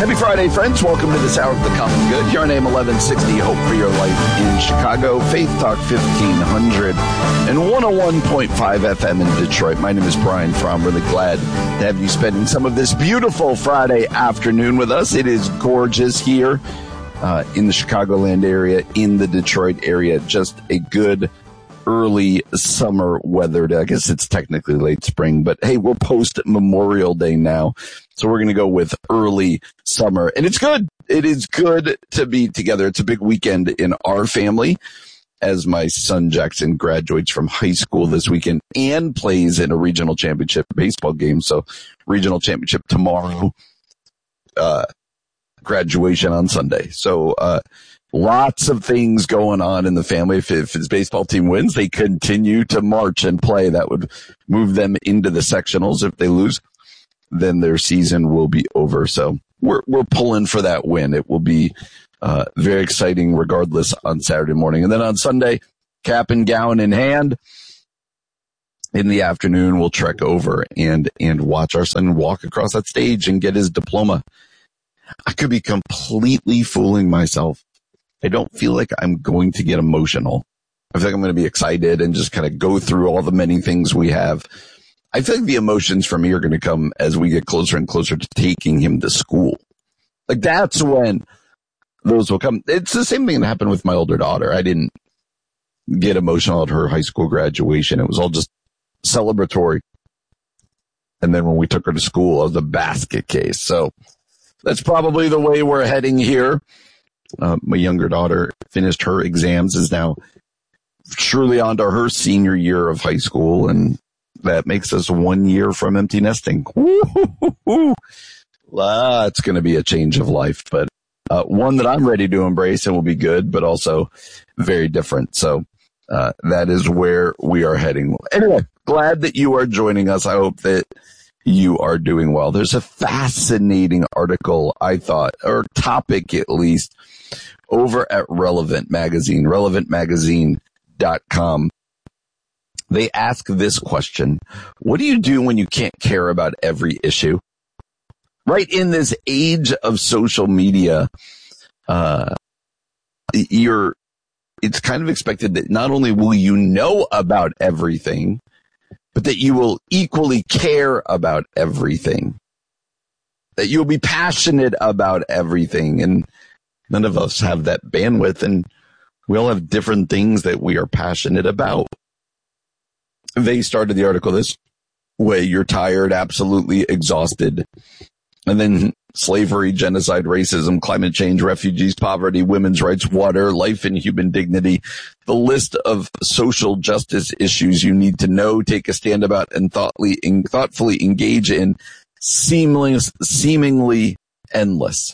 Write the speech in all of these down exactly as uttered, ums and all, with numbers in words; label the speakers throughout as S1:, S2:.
S1: Happy Friday, friends. Welcome to this hour of the Common Good. Here on A M eleven sixty, Hope for Your Life in Chicago, Faith Talk fifteen hundred, and one oh one point five F M in Detroit. My name is Brian Fromm. Really glad to have you spending some of this beautiful Friday afternoon with us. It is gorgeous here uh, in the Chicagoland area, in the Detroit area. Just a good early summer weather. I guess it's technically late spring, but hey, we're post Memorial Day now. So we're going to go with early summer, and it's good. It is good to be together. It's a big weekend in our family as my son Jackson graduates from high school this weekend and plays in a regional championship baseball game. So regional championship tomorrow, uh, graduation on Sunday. So, uh, lots of things going on in the family. If, if his baseball team wins, they continue to march and play. That would move them into the sectionals. If they lose, then their season will be over. So we're, we're pulling for that win. It will be, uh, very exciting regardless on Saturday morning. And then on Sunday, cap and gown in hand, in the afternoon, we'll trek over and, and watch our son walk across that stage and get his diploma. I could be completely fooling myself. I don't feel like I'm going to get emotional. I feel like I'm going to be excited and just kind of go through all the many things we have. I feel like the emotions for me are going to come as we get closer and closer to taking him to school. Like, that's when those will come. It's the same thing that happened with my older daughter. I didn't get emotional at her high school graduation. It was all just celebratory. And then when we took her to school, it was a basket case. So that's probably the way we're heading here. Uh, my younger daughter finished her exams, is now surely on to her senior year of high school, and that makes us one year from empty nesting. Woo-hoo-hoo-hoo. Uh, it's going to be a change of life, but uh, one that I'm ready to embrace and will be good, but also very different. So uh, that is where we are heading. Anyway, glad that you are joining us. I hope that you are doing well. There's a fascinating article, I thought, or topic at least, over at Relevant Magazine, relevant magazine dot com. They ask this question: what do you do when you can't care about every issue? Right in this age of social media, uh, you're, it's kind of expected that not only will you know about everything, but that you will equally care about everything, that you'll be passionate about everything. And none of us have that bandwidth, and we all have different things that we are passionate about. They started the article this way: you're tired, absolutely exhausted. And then slavery, genocide, racism, climate change, refugees, poverty, women's rights, water, life and human dignity. The list of social justice issues you need to know, take a stand about, and thoughtfully, thoughtfully engage in, seemingly, seemingly endless.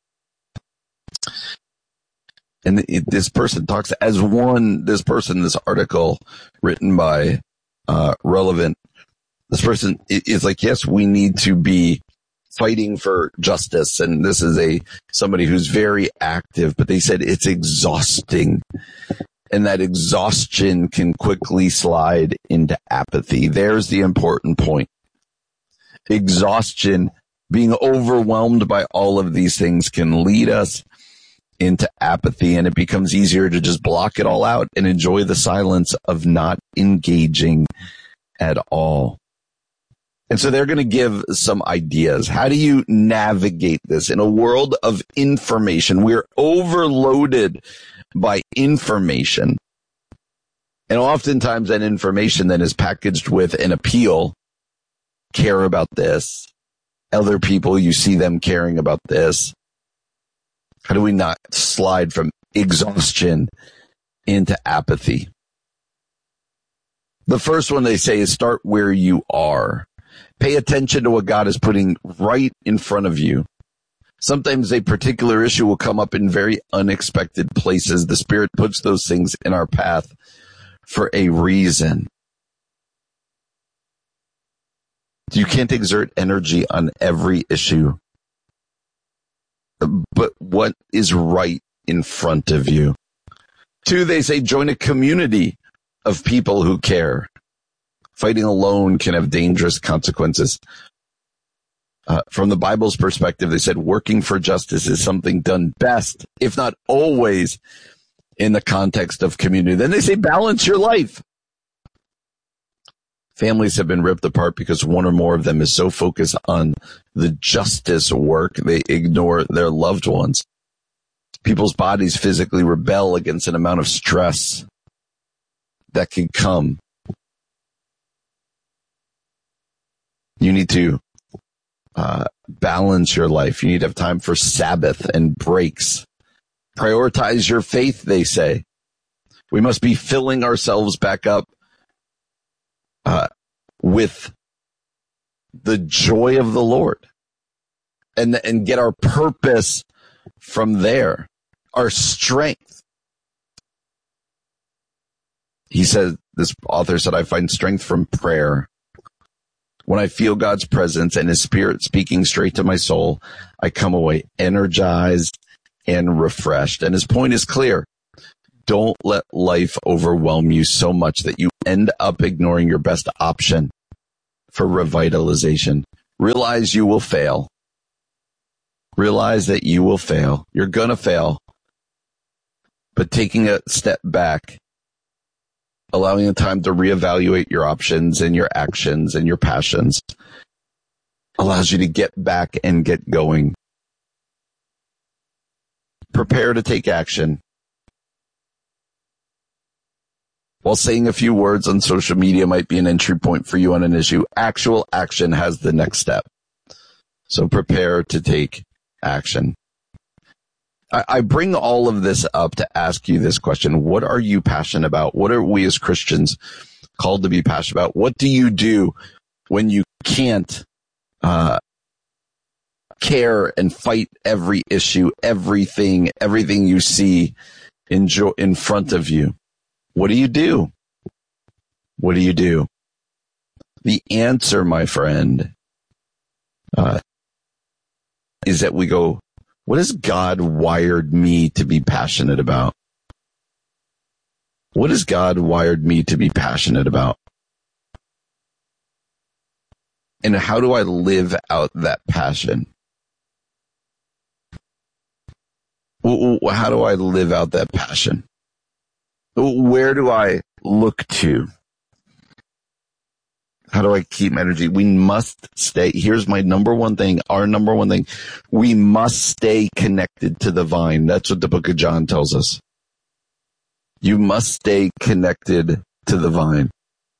S1: And it, this person talks as one, this person, this article written by uh, Relevant, this person is like, yes, we need to be fighting for justice. And this is a somebody who's very active, but they said it's exhausting. And that exhaustion can quickly slide into apathy. There's the important point. Exhaustion, being overwhelmed by all of these things, can lead us into apathy, and it becomes easier to just block it all out and enjoy the silence of not engaging at all. And so they're going to give some ideas. How do you navigate this in a world of information? We're overloaded by information. And oftentimes that information then is packaged with an appeal. Care about this. Other people, you see them caring about this. How do we not slide from exhaustion into apathy? The first one they say is start where you are. Pay attention to what God is putting right in front of you. Sometimes a particular issue will come up in very unexpected places. The Spirit puts those things in our path for a reason. You can't exert energy on every issue. But what is right in front of you? Two, they say join a community of people who care. Fighting alone can have dangerous consequences. Uh, from the Bible's perspective, they said working for justice is something done best, if not always, in the context of community. Then they say balance your life. Families have been ripped apart because one or more of them is so focused on the justice work, they ignore their loved ones. People's bodies physically rebel against an amount of stress that can come. You need to uh, balance your life. You need to have time for Sabbath and breaks. Prioritize your faith, they say. We must be filling ourselves back up uh, with the joy of the Lord and, and get our purpose from there, our strength. He said, this author said, I find strength from prayer. When I feel God's presence and his spirit speaking straight to my soul, I come away energized and refreshed. And his point is clear. Don't let life overwhelm you so much that you end up ignoring your best option for revitalization. Realize you will fail. Realize that you will fail. You're going to fail. But taking a step back, allowing the time to reevaluate your options and your actions and your passions allows you to get back and get going. Prepare to take action. While saying a few words on social media might be an entry point for you on an issue, actual action has the next step. So prepare to take action. I, I bring all of this up to ask you this question. What are you passionate about? What are we as Christians called to be passionate about? What do you do when you can't uh, care and fight every issue, everything, everything you see in, jo- in front of you? What do you do? What do you do? The answer, my friend, uh, is that we go, what has God wired me to be passionate about? What has God wired me to be passionate about? And how do I live out that passion? How do I live out that passion? Where do I look to? How do I keep my energy? We must stay. Here's my number one thing, our number one thing. We must stay connected to the vine. That's what the book of John tells us. You must stay connected to the vine.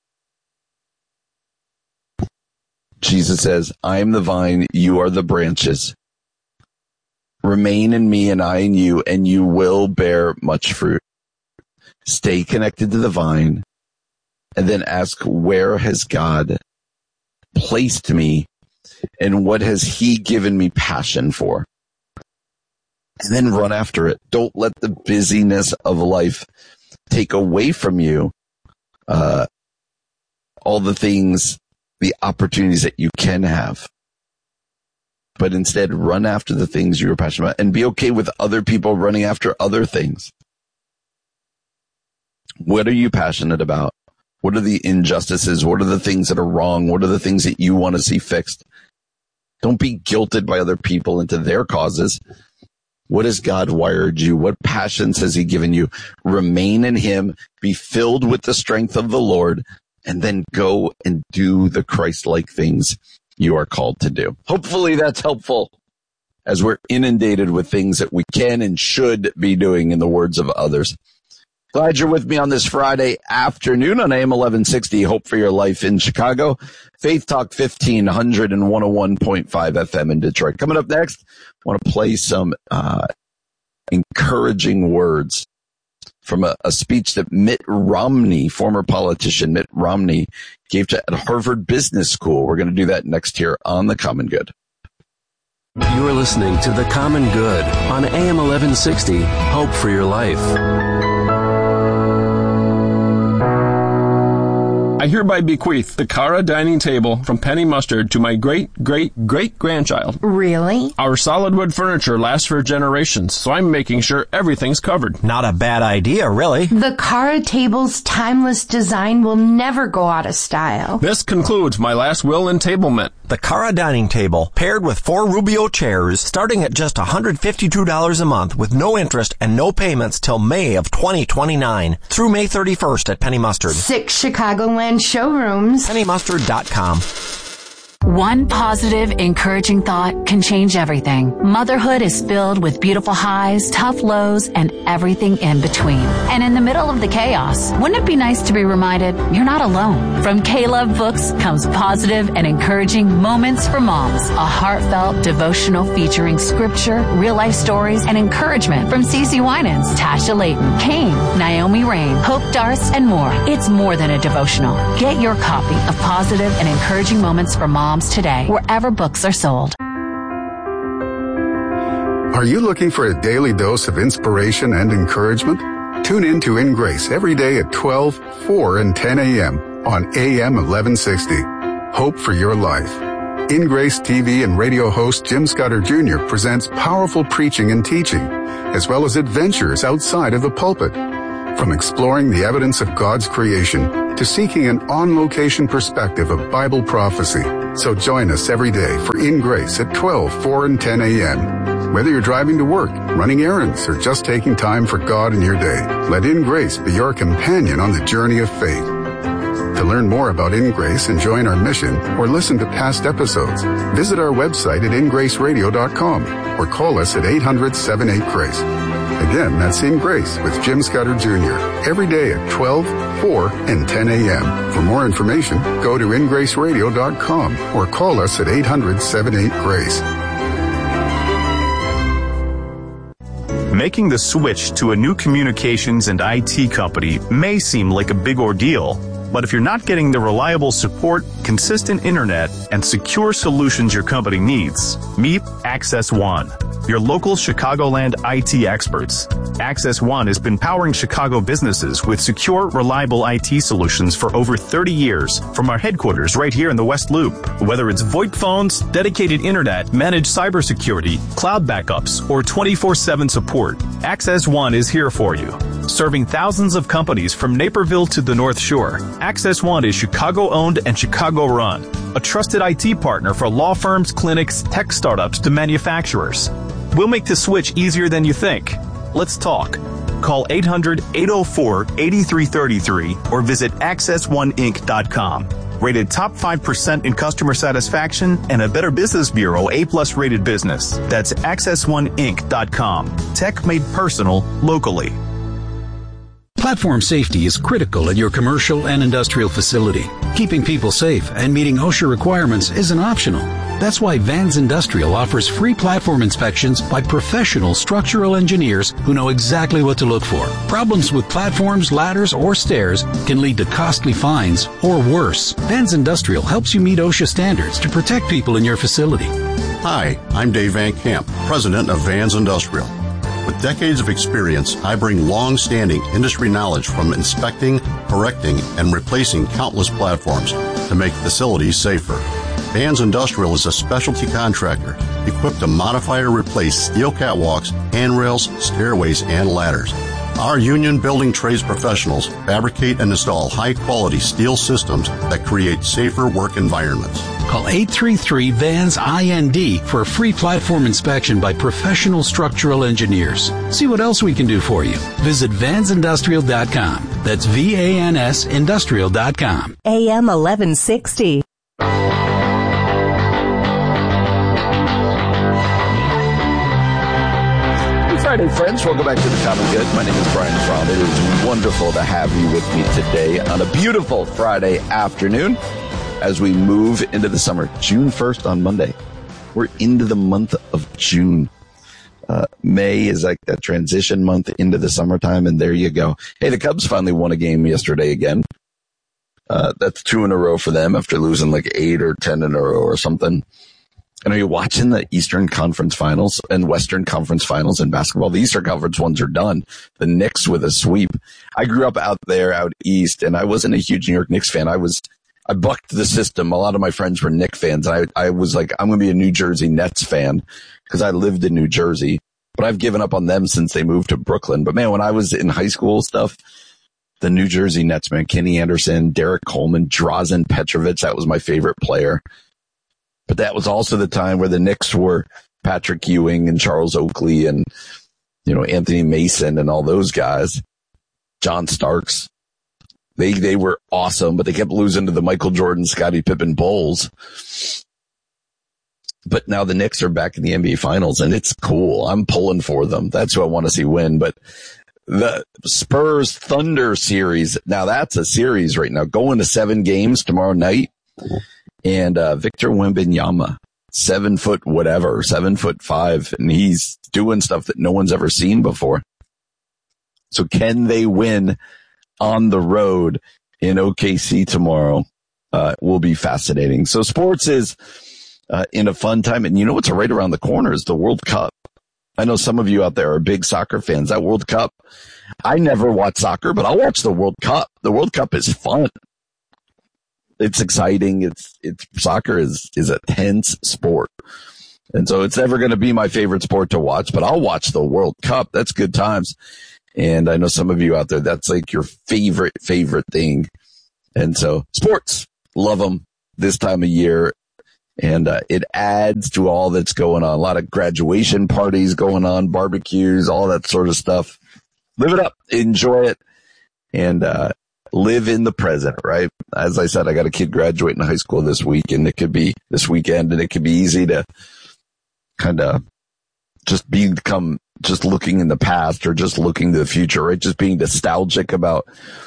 S1: Jesus says, I am the vine, you are the branches. Remain in me and I in you, and you will bear much fruit. Stay connected to the vine, and then ask, where has God placed me, and what has he given me passion for? And then run after it. Don't let the busyness of life take away from you uh, all the things, the opportunities that you can have. But instead, run after the things you're passionate about, and be okay with other people running after other things. What are you passionate about? What are the injustices? What are the things that are wrong? What are the things that you want to see fixed? Don't be guilted by other people into their causes. What has God wired you? What passions has he given you? Remain in him, be filled with the strength of the Lord, and then go and do the Christ-like things you are called to do. Hopefully that's helpful as we're inundated with things that we can and should be doing in the words of others. Glad you're with me on this Friday afternoon on A M eleven sixty, Hope for Your Life in Chicago, Faith Talk fifteen hundred and one oh one point five F M in Detroit. Coming up next, I want to play some uh, encouraging words from a, a speech that Mitt Romney, former politician Mitt Romney, gave to at Harvard Business School. We're going to do that next here on The Common Good.
S2: You are listening to The Common Good on A M eleven sixty, Hope for Your Life.
S3: I hereby bequeath the Cara dining table from Penny Mustard to my great-great-great-grandchild.
S4: Really?
S3: Our solid wood furniture lasts for generations, so I'm making sure everything's covered.
S5: Not a bad idea, really.
S4: The Cara table's timeless design will never go out of style.
S3: This concludes my last will entablement.
S4: The Cara Dining Table, paired with four Rubio chairs, starting at just one hundred fifty-two dollars a month with no interest and no payments till May of twenty twenty-nine. Through May thirty-first at Penny Mustard.
S5: Six Chicagoland showrooms.
S4: penny mustard dot com.
S6: One positive, encouraging thought can change everything. Motherhood is filled with beautiful highs, tough lows, and everything in between. And in the middle of the chaos, wouldn't it be nice to be reminded you're not alone? From K-Love Books comes positive and encouraging Moments for Moms, a heartfelt devotional featuring scripture, real-life stories, and encouragement from Cece Winans, Tasha Layton, Kane, Naomi Rain, Hope Darst, and more. It's more than a devotional. Get your copy of Positive and Encouraging Moments for Moms today, wherever books are sold.
S7: Are you looking for a daily dose of inspiration and encouragement? Tune in to In Grace every day at twelve, four, and ten a.m. on A M eleven sixty. Hope for your life. In Grace T V and radio host Jim Scudder Junior presents powerful preaching and teaching, as well as adventures outside of the pulpit. From exploring the evidence of God's creation to seeking an on-location perspective of Bible prophecy. So join us every day for In Grace at twelve, four, and ten a.m. Whether you're driving to work, running errands, or just taking time for God in your day, let In Grace be your companion on the journey of faith. To learn more about In Grace and join our mission or listen to past episodes, visit our website at in grace radio dot com or call us at eight hundred, seven eight, GRACE. Again, that's In Grace with Jim Scudder Junior every day at twelve, four, and ten a.m. For more information, go to in grace radio dot com or call us at eight hundred, seven eight, GRACE.
S8: Making the switch to a new communications and I T company may seem like a big ordeal, but if you're not getting the reliable support, consistent internet, and secure solutions your company needs, meet Access One, your local Chicagoland I T experts. Access One has been powering Chicago businesses with secure, reliable I T solutions for over thirty years from our headquarters right here in the West Loop. Whether it's VoIP phones, dedicated internet, managed cybersecurity, cloud backups, or twenty-four seven support, Access One is here for you. Serving thousands of companies from Naperville to the North Shore, Access One is Chicago-owned and Chicago-run, a trusted I T partner for law firms, clinics, tech startups to manufacturers. We'll make the switch easier than you think. Let's talk. Call eight hundred, eight oh four, eight three three three or visit access one inc dot com. Rated top five percent in customer satisfaction and a Better Business Bureau A-plus rated business. That's access one inc dot com. Tech made personal, locally.
S9: Platform safety is critical at your commercial and industrial facility. Keeping people safe and meeting OSHA requirements isn't optional. That's why Vans Industrial offers free platform inspections by professional structural engineers who know exactly what to look for. Problems with platforms, ladders, or stairs can lead to costly fines or worse. Vans Industrial helps you meet OSHA standards to protect people in your facility.
S10: Hi, I'm Dave Van Camp, president of Vans Industrial. With decades of experience, I bring long-standing industry knowledge from inspecting, correcting, and replacing countless platforms to make facilities safer. Vans Industrial is a specialty contractor equipped to modify or replace steel catwalks, handrails, stairways, and ladders. Our union building trades professionals fabricate and install high-quality steel systems that create safer work environments.
S9: Call eight three three, V A N S, I N D for a free platform inspection by professional structural engineers. See what else we can do for you. Visit vans industrial dot com. That's V A N S industrial dot com.
S11: A M eleven sixty.
S1: Friday, friends. Welcome back to The Common Good. My name is Brian Fromm. It is wonderful to have you with me today on a beautiful Friday afternoon as we move into the summer. June first on Monday. We're into the month of June. Uh, May is like that transition month into the summertime, and there you go. Hey, the Cubs finally won a game yesterday again. Uh, that's two in a row for them after losing like eight or ten in a row or something. And are you watching the Eastern Conference Finals and Western Conference Finals in basketball? The Eastern Conference ones are done. The Knicks with a sweep. I grew up out there, out east, and I wasn't a huge New York Knicks fan. I was, I bucked the system. A lot of my friends were Knicks fans. I, I was like, I'm going to be a New Jersey Nets fan because I lived in New Jersey, but I've given up on them since they moved to Brooklyn. But man, when I was in high school stuff, the New Jersey Nets, man, Kenny Anderson, Derek Coleman, Drazen Petrovic, that was my favorite player. But that was also the time where the Knicks were Patrick Ewing and Charles Oakley and, you know, Anthony Mason and all those guys. John Starks. They, they were awesome, but they kept losing to the Michael Jordan, Scottie Pippen Bulls. But now the Knicks are back in the N B A Finals, and it's cool. I'm pulling for them. That's who I want to see win. But the Spurs Thunder series, now that's a series right now. Going to seven games tomorrow night. And uh, Victor Wembanyama, seven foot whatever, seven foot five, and he's doing stuff that no one's ever seen before. So can they win on the road in O K C tomorrow? Uh, will be fascinating. So sports is uh, in a fun time. And you know what's right around the corner is the World Cup. I know some of you out there are big soccer fans. That World Cup, I never watch soccer, but I'll watch the World Cup. The World Cup is fun. It's exciting. It's, it's soccer is, is a tense sport. And so it's never going to be my favorite sport to watch, but I'll watch the World Cup. That's good times. And I know some of you out there, that's like your favorite, favorite thing. And so sports, love them this time of year. And uh, it adds to all that's going on. A lot of graduation parties going on, barbecues, all that sort of stuff. Live it up. Enjoy it. And uh, live in the present, right? As I said, I got a kid graduating high school this week, and it could be this weekend, and it could be easy to kind of just be, become just looking in the past or just looking to the future, right? Just being nostalgic about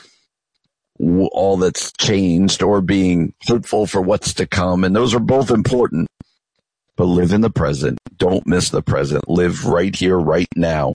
S1: all that's changed or being hopeful for what's to come. And those are both important, but live in the present. Don't miss the present. Live right here, right now,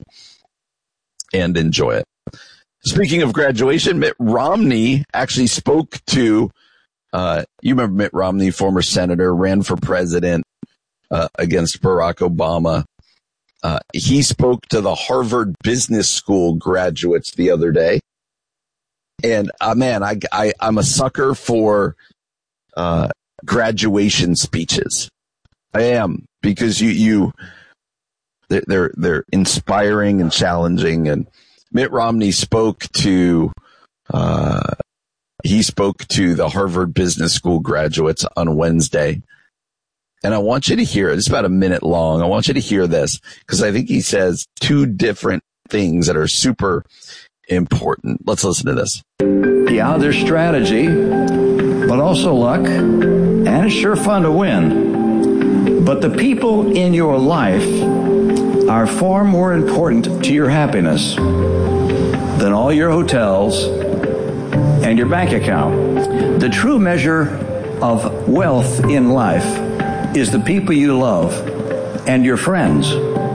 S1: and enjoy it. Speaking of graduation, Mitt Romney actually spoke to, uh, you remember Mitt Romney, former senator, ran for president, uh, against Barack Obama. Uh, he spoke to the Harvard Business School graduates the other day. And, uh, man, I, I, I'm a sucker for, uh, graduation speeches. I am, because you, you, they're, they're inspiring and challenging. And Mitt Romney spoke to, uh, he spoke to the Harvard Business School graduates on Wednesday. And I want you to hear it. It's about a minute long. I want you to hear this because I think he says two different things that are super important. Let's listen to this.
S12: Yeah, there's strategy, but also luck, and it's sure fun to win. But the people in your life are far more important to your happiness than all your hotels and your bank account. The true measure of wealth in life is the people you love and your friends.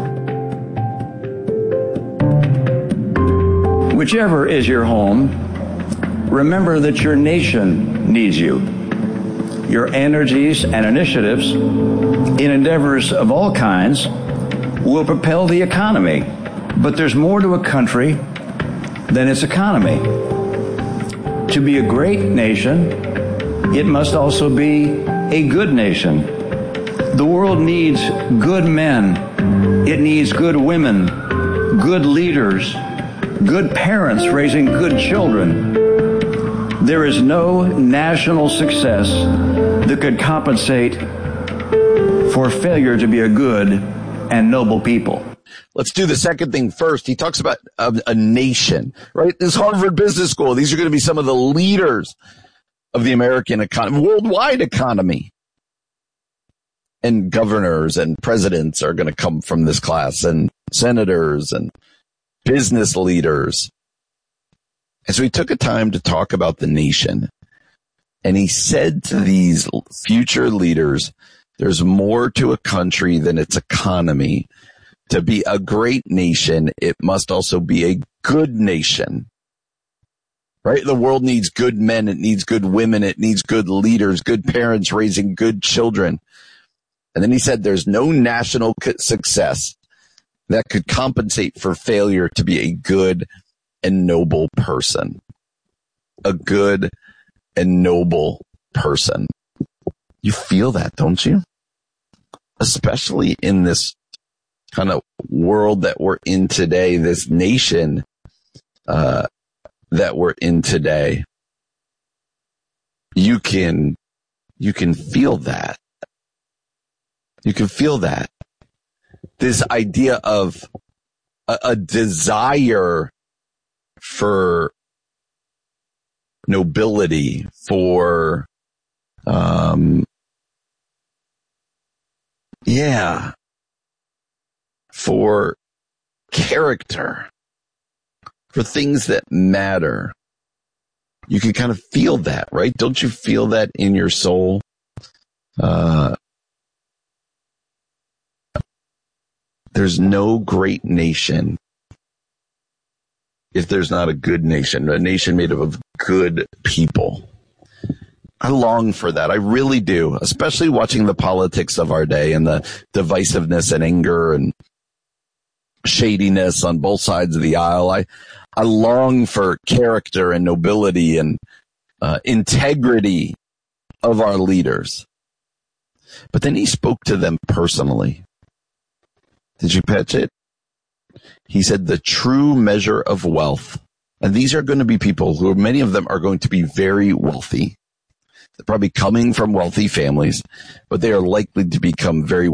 S12: Whichever is your home, remember that your nation needs you. Your energies and initiatives in endeavors of all kinds will propel the economy. But there's more to a country than its economy. To be a great nation, it must also be a good nation. The world needs good men. It needs good women, good leaders, good parents raising good children. There is no national success that could compensate for failure to be a good and noble people.
S1: Let's do the second thing first. He talks about a, a nation, right? This Harvard Business School. These are going to be some of the leaders of the American economy, worldwide economy. And governors and presidents are going to come from this class, and senators and business leaders. And so he took a time to talk about the nation. And he said to these future leaders, there's more to a country than its economy. To be a great nation, it must also be a good nation. Right? The world needs good men. It needs good women. It needs good leaders, good parents raising good children. And then he said there's no national success that could compensate for failure to be a good and noble person. A good and noble person. You feel that, don't you? Especially in this kind of world that we're in today, this nation uh, that we're in today. You can, you can feel that. You can feel that. This idea of a, a desire for nobility, for, um, yeah, for character, for things that matter. You can kind of feel that, right? Don't you feel that in your soul? Uh, there's no great nation if there's not a good nation, a nation made up of good people. I long for that. I really do, especially watching the politics of our day and the divisiveness and anger and shadiness on both sides of the aisle. I, I long for character and nobility and uh, integrity of our leaders. But then he spoke to them personally. Did you catch it? He said the true measure of wealth. And these are going to be people who, many of them are going to be very wealthy. They're probably coming from wealthy families, but they are likely to become very